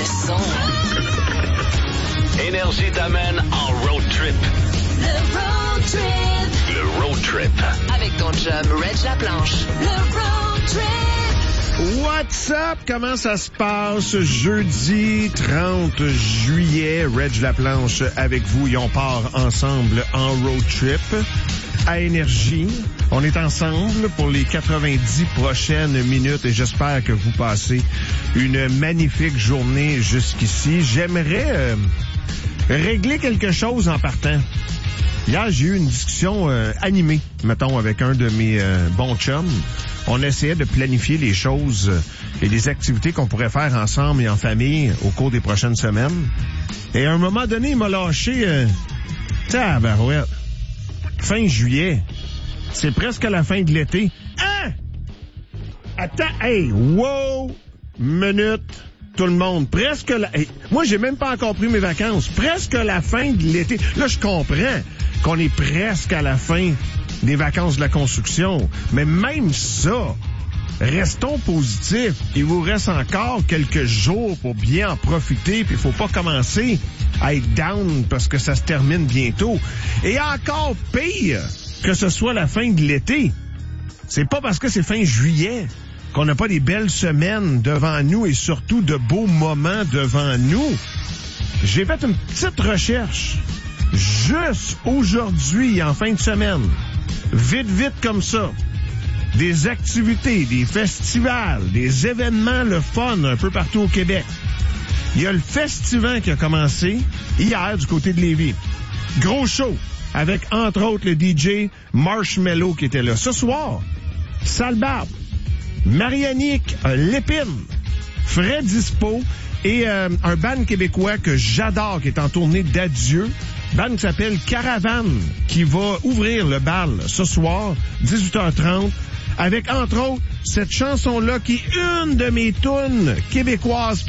son. Énergie t'amène en road trip. Le road trip. Le road trip. Avec ton chum Reg Laplanche. Le road trip. What's up? Comment ça se passe? Jeudi 30 juillet, Reg Laplanche avec vous et on part ensemble en road trip à Énergie. On est ensemble pour les 90 prochaines minutes et j'espère que vous passez une magnifique journée jusqu'ici. J'aimerais régler quelque chose en partant. Hier, j'ai eu une discussion animée, mettons, avec un de mes bons chums. On essayait de planifier les choses et les activités qu'on pourrait faire ensemble et en famille au cours des prochaines semaines. Et à un moment donné, il m'a lâché... tabarouette. Fin juillet. C'est presque la fin de l'été. Hein? Attends, hey, wow! Minute, tout le monde. Presque la... Hey, moi, j'ai même pas encore pris mes vacances. Presque la fin de l'été. Là, je comprends qu'on est presque à la fin des vacances de la construction. Mais même ça, restons positifs. Il vous reste encore quelques jours pour bien en profiter. Puis il faut pas commencer à être down parce que ça se termine bientôt. Et encore pire que ce soit la fin de l'été. C'est pas parce que c'est fin juillet qu'on n'a pas des belles semaines devant nous et surtout de beaux moments devant nous. J'ai fait une petite recherche juste aujourd'hui, en fin de semaine. Vite comme ça. Des activités, des festivals, des événements, le fun un peu partout au Québec. Il y a le Festivant qui a commencé hier du côté de Lévis. Gros show avec, entre autres, le DJ Marshmello qui était là. Ce soir, Sale Barbe, Marianique, Lépine, Fred Dispo et un band québécois que j'adore qui est en tournée d'adieu. Band qui s'appelle Caravane qui va ouvrir le bal ce soir, 18h30, avec, entre autres, cette chanson-là qui est une de mes tunes québécoises